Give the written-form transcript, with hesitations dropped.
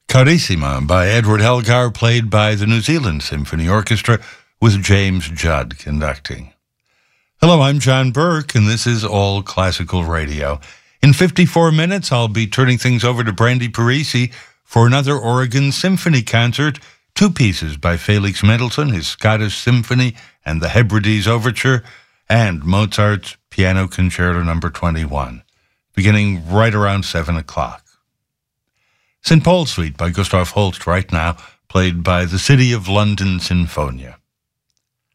Carissima by Edward Elgar, played by the New Zealand Symphony Orchestra, with James Judd conducting. Hello, I'm John Burke, and this is All Classical Radio. In 54 minutes, I'll be turning things over to Brandy Parisi for another Oregon Symphony concert, two pieces by Felix Mendelssohn, his Scottish Symphony and the Hebrides Overture, and Mozart's Piano Concerto No. 21, beginning right around 7 o'clock. St. Paul's Suite by Gustav Holst right now, played by the City of London Sinfonia.